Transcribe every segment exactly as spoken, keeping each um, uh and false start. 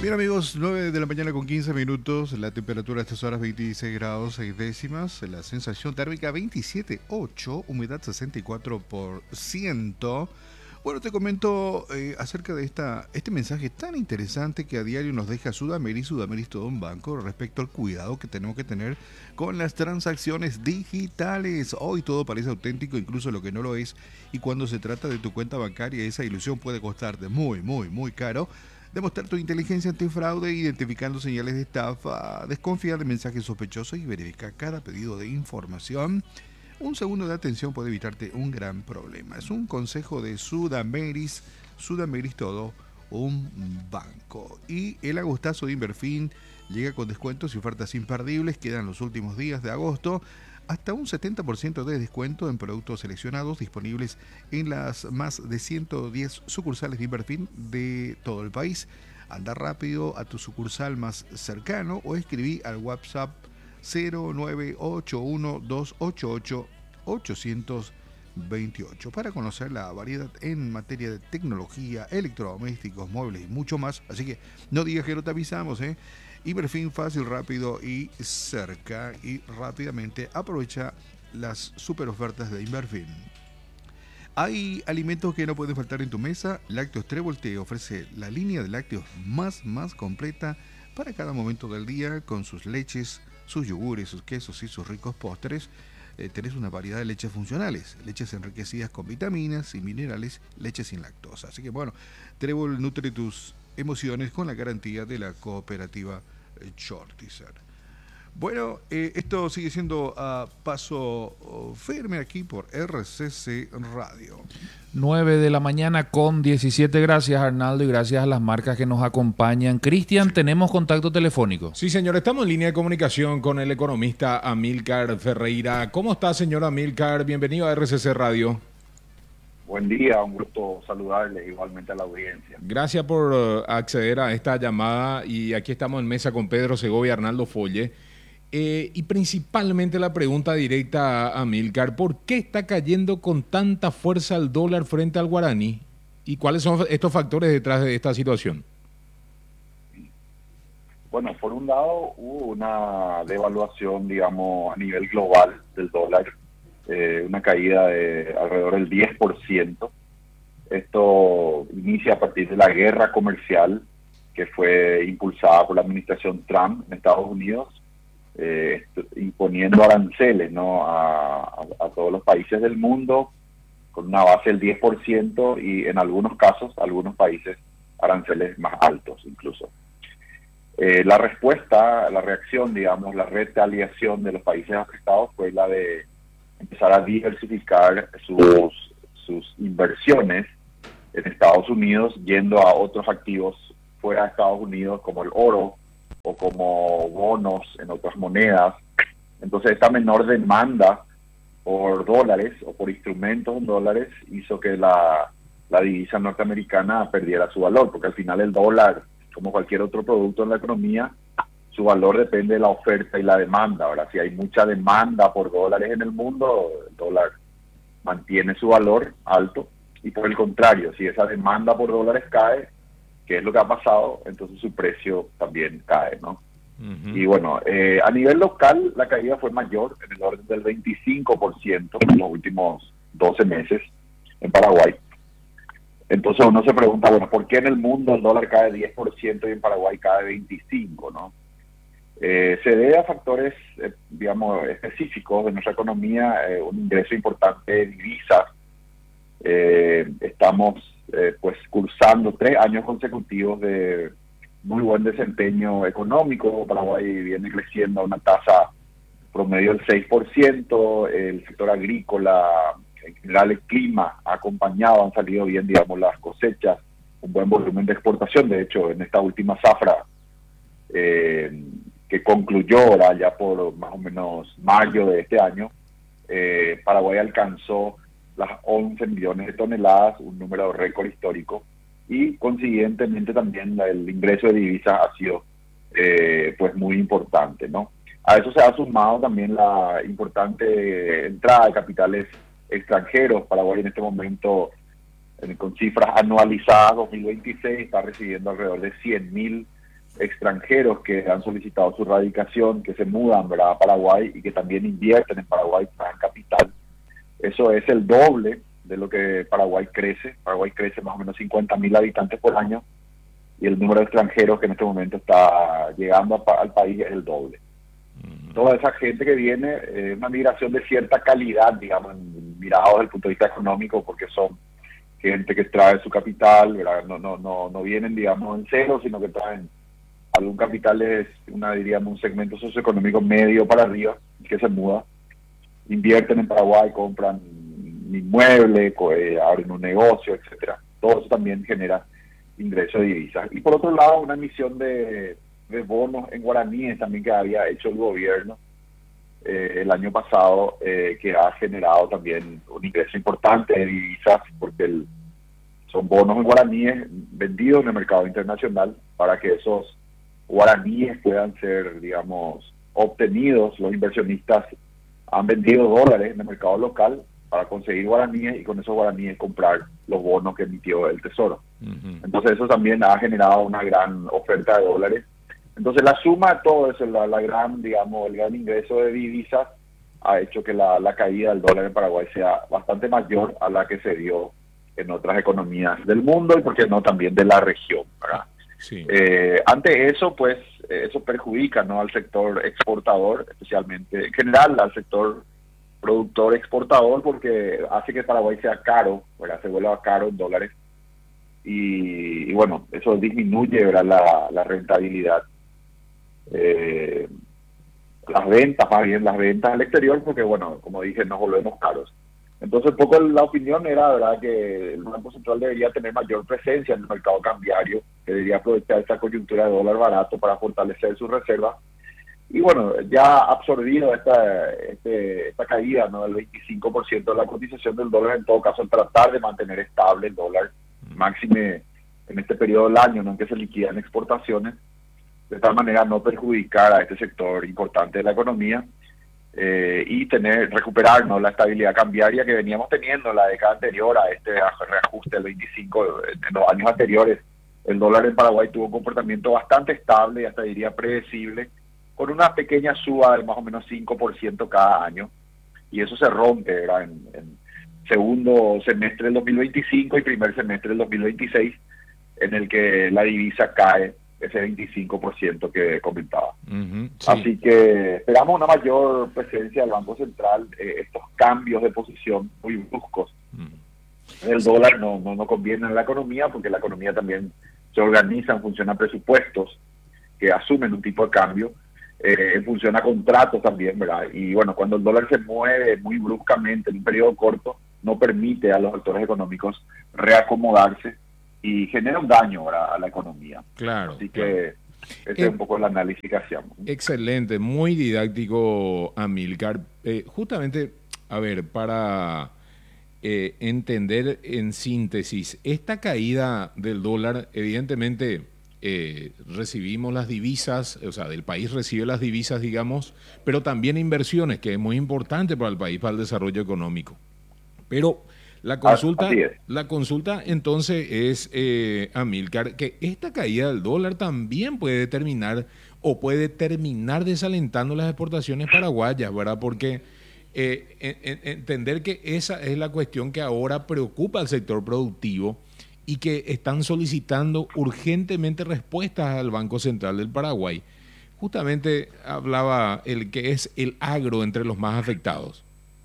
Bien amigos, nueve de la mañana con quince minutos, la temperatura a estas horas veintiséis grados seis décimas, la sensación térmica veintisiete punto ocho, humedad sesenta y cuatro por ciento. Bueno, te comento eh, acerca de esta, este mensaje tan interesante que a diario nos deja Sudameris, Sudameris todo un banco, respecto al cuidado que tenemos que tener con las transacciones digitales. Hoy todo parece auténtico, incluso lo que no lo es, y cuando se trata de tu cuenta bancaria, esa ilusión puede costarte muy, muy, muy caro. Demostrar tu inteligencia antifraude identificando señales de estafa, desconfía de mensajes sospechosos y verifica cada pedido de información. Un segundo de atención puede evitarte un gran problema. Es un consejo de Sudameris, Sudameris todo, un banco. Y el agostazo de Inverfin llega con descuentos y ofertas imperdibles. Quedan los últimos días de agosto. Hasta un setenta por ciento de descuento en productos seleccionados disponibles en las más de ciento diez sucursales de Inverfin de todo el país. Anda rápido a tu sucursal más cercano o escribí al WhatsApp cero nueve ocho uno dos ocho ocho ocho dos ocho para conocer la variedad en materia de tecnología, electrodomésticos, muebles y mucho más. Así que no digas que no te avisamos, ¿eh? Inverfin, fácil, rápido y cerca. Y rápidamente aprovecha las super ofertas de Inverfin. Hay alimentos que no pueden faltar en tu mesa. Lácteos Trébol te ofrece la línea de lácteos más, más completa para cada momento del día, con sus leches, sus yogures, sus quesos y sus ricos postres. Eh, tenés una variedad de leches funcionales, leches enriquecidas con vitaminas y minerales, leches sin lactosa. Así que bueno, Trébol nutre tus emociones con la garantía de la cooperativa Shortizer. Bueno, eh, esto sigue siendo a paso oh, firme aquí por R C C Radio. nueve de la mañana con diecisiete. Gracias, Arnaldo, y gracias a las marcas que nos acompañan. Cristian, sí. Tenemos contacto telefónico. Sí, señor, estamos en línea de comunicación con el economista Amílcar Ferreira. ¿Cómo está, señor Amílcar? Bienvenido a R C C Radio. Buen día, un gusto saludarles igualmente a la audiencia. Gracias por uh, acceder a esta llamada y aquí estamos en mesa con Pedro Segovia y Arnaldo Folle. Eh, y principalmente la pregunta directa a Amílcar, ¿por qué está cayendo con tanta fuerza el dólar frente al guaraní? ¿Y cuáles son estos factores detrás de esta situación? Bueno, por un lado hubo una devaluación, digamos, a nivel global del dólar, eh, una caída de alrededor del diez por ciento. Esto inicia a partir de la guerra comercial que fue impulsada por la administración Trump en Estados Unidos, Eh, imponiendo aranceles, ¿no? a, a, a todos los países del mundo con una base del diez por ciento y en algunos casos, algunos países, aranceles más altos incluso. Eh, la respuesta, la reacción, digamos, la retaliación de los países afectados fue la de empezar a diversificar sus, sus inversiones en Estados Unidos, yendo a otros activos fuera de Estados Unidos, como el oro, o como bonos en otras monedas. Entonces esta menor demanda por dólares o por instrumentos en dólares hizo que la, la divisa norteamericana perdiera su valor, porque al final el dólar, como cualquier otro producto en la economía, su valor depende de la oferta y la demanda. Ahora, si hay mucha demanda por dólares en el mundo, el dólar mantiene su valor alto, y por el contrario, si esa demanda por dólares cae, que es lo que ha pasado, entonces su precio también cae, ¿no? Uh-huh. Y bueno, eh, a nivel local la caída fue mayor, en el orden del veinticinco por ciento en los últimos doce meses en Paraguay. Entonces uno se pregunta, bueno, ¿por qué en el mundo el dólar cae diez por ciento y en Paraguay cae veinticinco por ciento, no? Eh, se debe a factores, eh, digamos, específicos de nuestra economía, eh, un ingreso importante de divisas. Eh, estamos eh, pues cursando tres años consecutivos de muy buen desempeño económico. Paraguay viene creciendo a una tasa promedio del seis por ciento, el sector agrícola, en general el clima ha acompañado, han salido bien, digamos, las cosechas, un buen volumen de exportación. De hecho, en esta última zafra eh, que concluyó ahora ya por más o menos mayo de este año, eh, Paraguay alcanzó las once millones de toneladas, un número récord histórico, y consiguientemente también el ingreso de divisas ha sido eh, pues muy importante, ¿no? A eso se ha sumado también la importante entrada de capitales extranjeros. Paraguay en este momento, eh, con cifras anualizadas dos mil veintiséis, está recibiendo alrededor de cien mil extranjeros que han solicitado su radicación, que se mudan, ¿verdad?, a Paraguay y que también invierten en Paraguay, traen capital. Eso es el doble de lo que Paraguay crece. Paraguay crece más o menos cincuenta mil habitantes por año y el número de extranjeros que en este momento está llegando a, al país es el doble. Uh-huh. Toda esa gente que viene, es eh, una migración de cierta calidad, digamos, mirado desde el punto de vista económico, porque son gente que trae su capital, ¿verdad? No, no, no, no vienen, digamos, en cero, sino que traen algún capital, es una, diríamos, un segmento socioeconómico medio para arriba, que se muda, invierten en Paraguay, compran inmuebles, eh, abren un negocio, etcétera. Todo eso también genera ingresos de divisas. Y por otro lado, una emisión de, de bonos en guaraníes también que había hecho el gobierno eh, el año pasado, eh, que ha generado también un ingreso importante de divisas, porque el, son bonos en guaraníes vendidos en el mercado internacional para que esos guaraníes puedan ser, digamos, obtenidos. Los inversionistas han vendido dólares en el mercado local para conseguir guaraníes y con esos guaraníes comprar los bonos que emitió el Tesoro. Uh-huh. Entonces eso también ha generado una gran oferta de dólares. Entonces la suma de todo eso, la, la gran, digamos, el gran ingreso de divisas ha hecho que la, la caída del dólar en Paraguay sea bastante mayor a la que se dio en otras economías del mundo y, por qué no, también de la región, ¿verdad? Sí. Eh, ante eso, pues, eso perjudica, ¿no?, al sector exportador, especialmente, en general, al sector productor exportador, porque hace que Paraguay sea caro, ¿verdad?, se vuelva caro en dólares, y, y bueno, eso disminuye, ¿verdad?, la, la rentabilidad, eh, las ventas, más bien las ventas al exterior, porque bueno, como dije, nos volvemos caros. Entonces, un poco la opinión era, ¿verdad?, que el Banco Central debería tener mayor presencia en el mercado cambiario, que debería aprovechar esta coyuntura de dólar barato para fortalecer sus reservas. Y bueno, ya absorbido esta, este, esta caída, ¿no?, del veinticinco por ciento de la cotización del dólar, en todo caso, tratar de mantener estable el dólar, máxime en este periodo del año, ¿no?, en que se liquidan exportaciones, de tal manera no perjudicar a este sector importante de la economía. Eh, y tener recuperar, ¿no?, la estabilidad cambiaria que veníamos teniendo en la década anterior a este reajuste del veinticinco. En los años anteriores el dólar en Paraguay tuvo un comportamiento bastante estable y hasta diría predecible, con una pequeña suba de más o menos cinco por ciento cada año, y eso se rompe, ¿verdad?, en, en segundo semestre del dos mil veinticinco y primer semestre del dos mil veintiséis, en el que la divisa cae ese veinticinco por ciento que comentaba. Uh-huh, sí. Así que esperamos una mayor presencia del Banco Central, eh, estos cambios de posición muy bruscos. Uh-huh. El dólar no, no, no conviene en la economía, porque la economía también se organiza en función a presupuestos que asumen un tipo de cambio, eh, en función a contratos también, ¿verdad? Y bueno, cuando el dólar se mueve muy bruscamente en un periodo corto, no permite a los actores económicos reacomodarse y genera un daño, ¿verdad?, a la economía. Claro. Así que ese eh, es un poco el análisis que hacíamos. Excelente, muy didáctico, Amílcar. Eh, justamente, a ver, para eh, entender en síntesis, esta caída del dólar, evidentemente eh, recibimos las divisas, o sea, del país recibe las divisas, digamos, pero también inversiones, que es muy importante para el país, para el desarrollo económico. Pero La consulta, la consulta entonces es, eh, Amílcar, que esta caída del dólar también puede determinar o puede terminar desalentando las exportaciones paraguayas, ¿verdad? Porque eh, en, en, entender que esa es la cuestión que ahora preocupa al sector productivo y que están solicitando urgentemente respuestas al Banco Central del Paraguay. Justamente hablaba el que es el agro entre los más afectados.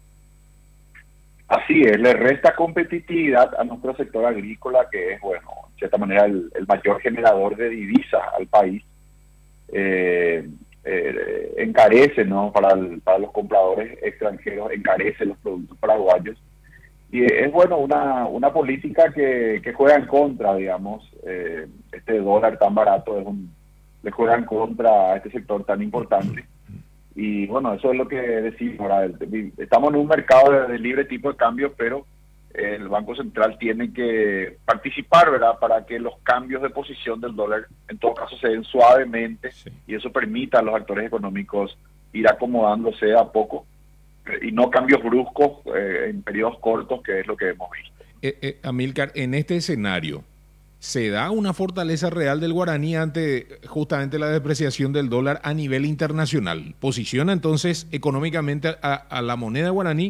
Así es, le resta competitividad a nuestro sector agrícola, que es, bueno, de cierta manera el, el mayor generador de divisas al país. Eh, eh, encarece, ¿no?, para, el, para los compradores extranjeros, encarece los productos paraguayos. Y es, bueno, una, una política que, que juega en contra, digamos, eh, este dólar tan barato, es un, le juega en contra a este sector tan importante. Y bueno, eso es lo que decimos ahora. Estamos en un mercado de, de libre tipo de cambio, pero eh, el Banco Central tiene que participar, ¿verdad?, para que los cambios de posición del dólar en todo caso se den suavemente, sí, y eso permita a los actores económicos ir acomodándose a poco eh, y no cambios bruscos eh, en periodos cortos, que es lo que hemos visto. Eh, eh, Amílcar, en este escenario, ¿se da una fortaleza real del guaraní ante justamente la depreciación del dólar a nivel internacional? ¿Posiciona entonces económicamente a, a la moneda guaraní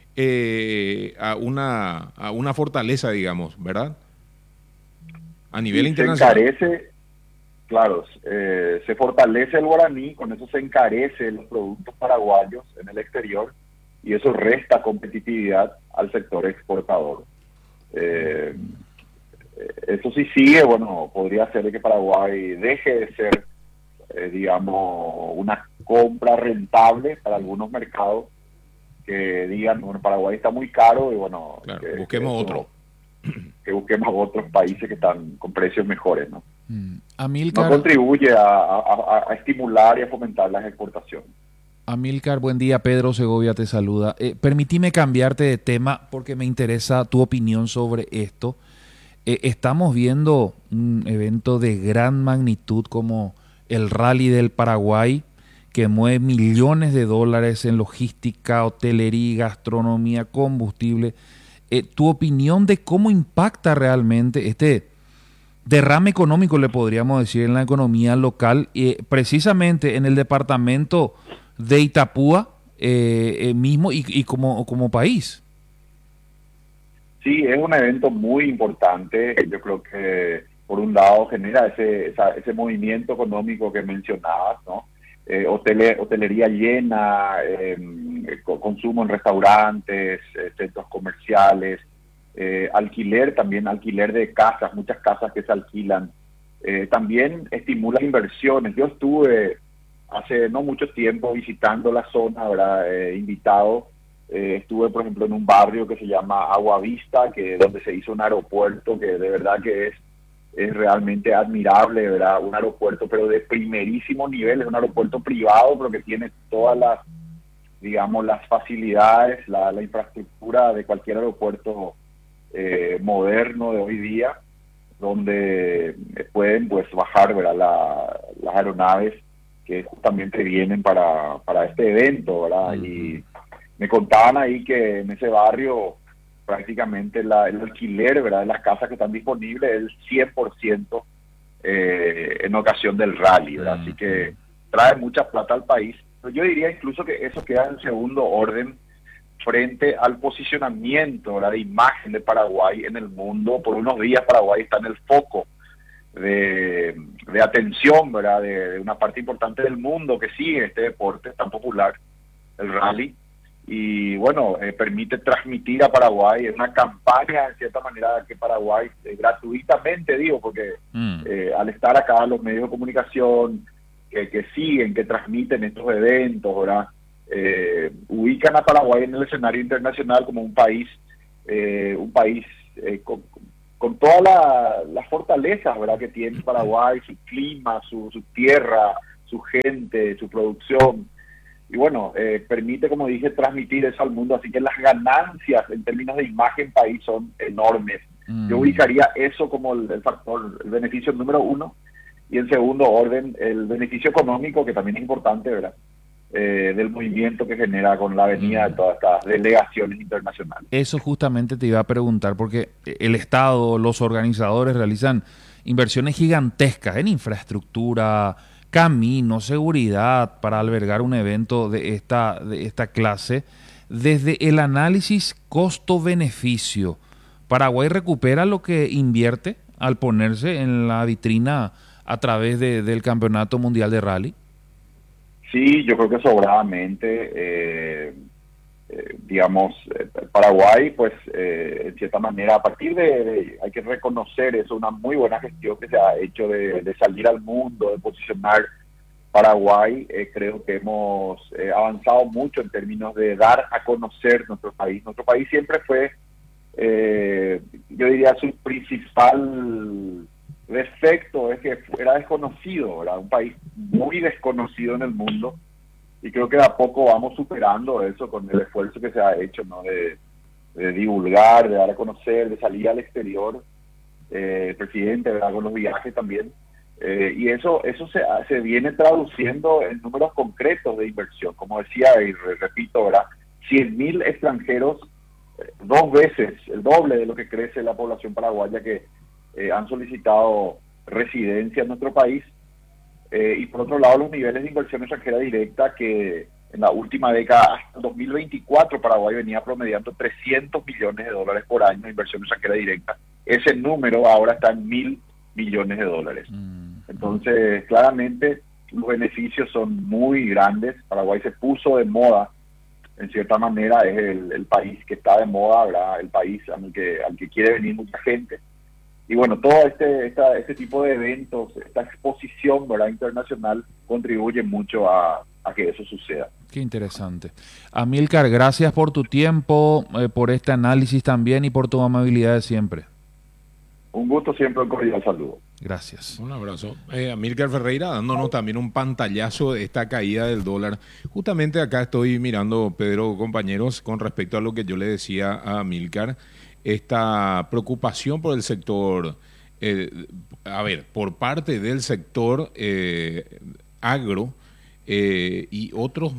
eh, a, una, a una fortaleza, digamos, ¿verdad? A nivel Y internacional. Se encarece, claro, eh, se fortalece el guaraní, con eso se encarece los productos paraguayos en el exterior y eso resta competitividad al sector exportador. Eh, eso sí sigue, bueno, podría ser que Paraguay deje de ser, eh, digamos, una compra rentable para algunos mercados que digan, bueno, Paraguay está muy caro y bueno, Claro, que, busquemos que otro. que busquemos otros países que están con precios mejores, ¿no? Mm. No Amílcar, contribuye a, a, a estimular y a fomentar las exportaciones. Amílcar, buen día. Pedro Segovia te saluda. Eh, permitime cambiarte de tema porque me interesa tu opinión sobre esto. Eh, estamos viendo un evento de gran magnitud como el Rally del Paraguay, que mueve millones de dólares en logística, hotelería, gastronomía, combustible. Eh, tu opinión de cómo impacta realmente este derrame económico, le podríamos decir, en la economía local, eh, precisamente en el departamento de Itapúa eh, eh, mismo y, y como, como país. Sí, es un evento muy importante. Yo creo que, por un lado, genera ese esa, ese movimiento económico que mencionabas, ¿no? Eh, hotele, hotelería llena, eh, consumo en restaurantes, eh, centros comerciales, eh, alquiler también, alquiler de casas, muchas casas que se alquilan. Eh, también estimula inversiones. Yo estuve hace no mucho tiempo visitando la zona, ¿verdad? Eh, invitado. Eh, estuve, por ejemplo, en un barrio que se llama Agua Vista, que donde se hizo un aeropuerto que de verdad que es es realmente admirable, ¿verdad? Un aeropuerto, pero de primerísimo nivel, es un aeropuerto privado, pero que tiene todas las, digamos, las facilidades, la, la infraestructura de cualquier aeropuerto eh, moderno de hoy día, donde pueden, pues, bajar, ¿verdad? La, las aeronaves que justamente vienen para, para este evento, ¿verdad? Uh-huh. Y me contaban ahí que en ese barrio prácticamente la, el alquiler, ¿verdad?, de las casas que están disponibles es el cien por ciento eh, en ocasión del rally, ¿verdad? Uh-huh. Así que trae mucha plata al país. Pero yo diría incluso que eso queda en segundo orden frente al posicionamiento, ¿verdad?, de imagen de Paraguay en el mundo. Por unos días Paraguay está en el foco de, de atención, ¿verdad?, de, de una parte importante del mundo que sigue este deporte tan popular, el rally. Y bueno, eh, permite transmitir a Paraguay, es una campaña en cierta manera que Paraguay eh, gratuitamente, digo, porque mm. eh, al estar acá los medios de comunicación que, que siguen, que transmiten estos eventos, ¿verdad? Eh, ubican a Paraguay en el escenario internacional como un país, eh, un país eh, con, con todas la, las fortalezas, ¿verdad?, que tiene Paraguay, su clima, su, su tierra, su gente, su producción. Y bueno, eh, permite, como dije, transmitir eso al mundo, así que las ganancias en términos de imagen país son enormes. Mm. Yo ubicaría eso como el, el factor, el beneficio número uno, y en segundo orden, el beneficio económico, que también es importante, ¿verdad?, eh, del movimiento que genera con la venida mm. de todas estas delegaciones internacionales. Eso justamente te iba a preguntar, porque el Estado, los organizadores realizan inversiones gigantescas en infraestructura, camino, seguridad para albergar un evento de esta, de esta clase. Desde el análisis costo-beneficio, ¿Paraguay recupera lo que invierte al ponerse en la vitrina a través de, del Campeonato Mundial de Rally? Sí, yo creo que sobradamente. Eh, eh, digamos, eh, Paraguay, pues, eh, en cierta manera, a partir de, de, hay que reconocer eso, una muy buena gestión que se ha hecho de, de salir al mundo, de posicionar Paraguay. Eh, creo que hemos eh, avanzado mucho en términos de dar a conocer nuestro país. Nuestro país siempre fue, eh, yo diría, su principal defecto es que era desconocido, ¿verdad? Un país muy desconocido en el mundo. Y creo que de a poco vamos superando eso con el esfuerzo que se ha hecho, ¿no?, de, de divulgar, de dar a conocer, de salir al exterior, eh, el presidente, ¿verdad?, con los viajes también. Eh, y eso eso se, se viene traduciendo en números concretos de inversión. Como decía, y re, repito, ¿verdad?, cien mil extranjeros, eh, dos veces, el doble de lo que crece la población paraguaya que, eh, han solicitado residencia en nuestro país. Eh, y por otro lado, los niveles de inversión extranjera directa que en la última década, hasta el dos mil veinticuatro, Paraguay venía promediando trescientos millones de dólares por año de inversión extranjera directa. Ese número ahora está en mil millones de dólares. Mm. Entonces, claramente, los beneficios son muy grandes. Paraguay se puso de moda, en cierta manera, es el, el país que está de moda, ¿verdad? El país al que, al que quiere venir mucha gente. Y bueno, todo este, esta, este tipo de eventos, esta exposición, ¿verdad?, internacional, contribuye mucho a, a que eso suceda. Qué interesante. Amílcar, gracias por tu tiempo, eh, por este análisis también y por tu amabilidad de siempre. Un gusto siempre, un cordial saludo. Gracias. Un abrazo. Eh, Amílcar Ferreira dándonos también un pantallazo de esta caída del dólar. Justamente acá estoy mirando, Pedro, compañeros, con respecto a lo que yo le decía a Amílcar, esta preocupación por el sector, eh, a ver, por parte del sector eh, agro, Eh, y otros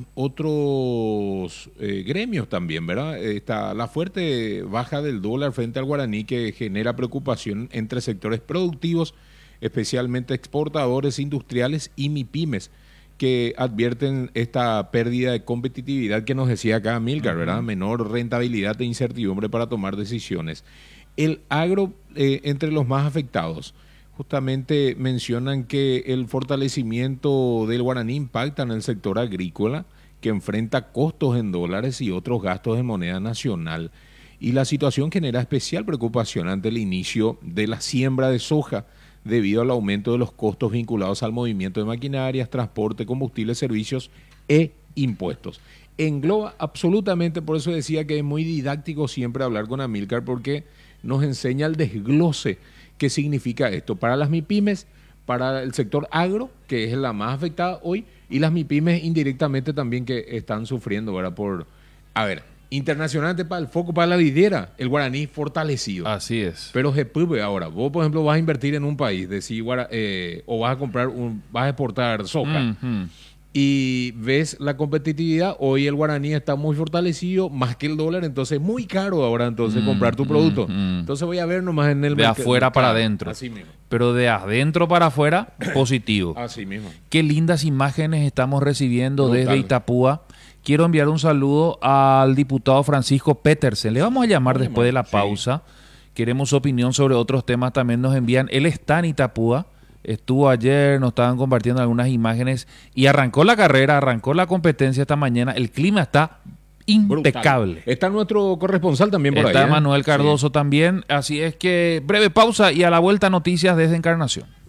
otros eh, gremios también, ¿verdad? Está la fuerte baja del dólar frente al guaraní que genera preocupación entre sectores productivos, especialmente exportadores industriales y MIPYMES, que advierten esta pérdida de competitividad que nos decía acá Amílcar, ¿verdad? Uh-huh. Menor rentabilidad e incertidumbre para tomar decisiones. El agro, eh, entre los más afectados, justamente mencionan que el fortalecimiento del guaraní impacta en el sector agrícola, que enfrenta costos en dólares y otros gastos en moneda nacional. Y la situación genera especial preocupación ante el inicio de la siembra de soja, debido al aumento de los costos vinculados al movimiento de maquinarias, transporte, combustibles, servicios e impuestos. Engloba absolutamente, por eso decía que es muy didáctico siempre hablar con Amílcar, porque nos enseña el desglose. ¿Qué significa esto? Para las MIPYMES, para el sector agro, que es la más afectada hoy, y las MIPYMES indirectamente también que están sufriendo, ¿verdad? Por, a ver, internacionalmente para el foco, para la vidriera, el guaraní fortalecido. Así es. Pero se puede ahora. Vos, por ejemplo, vas a invertir en un país, decir, eh, o vas a comprar, un, vas a exportar soja, mm-hmm. y ves la competitividad, hoy el guaraní está muy fortalecido, más que el dólar, entonces es muy caro ahora entonces mm, comprar tu producto. Mm, mm. Entonces voy a ver nomás en el de mercado. Afuera para adentro. Así mismo. Pero de adentro para afuera, positivo. Así mismo. Qué lindas imágenes estamos recibiendo Brutal. Desde Itapúa. Quiero enviar un saludo al diputado Francisco Petersen. Le vamos a llamar vamos después llamar. de la pausa. Sí. Queremos su opinión sobre otros temas. También nos envían. Él está en Itapúa. Estuvo ayer, nos estaban compartiendo algunas imágenes y arrancó la carrera, arrancó la competencia esta mañana. El clima está impecable. Brutal. Está nuestro corresponsal también por está ahí. Está Manuel ¿eh? Cardoso sí. también. Así es que breve pausa y a la vuelta noticias desde Encarnación.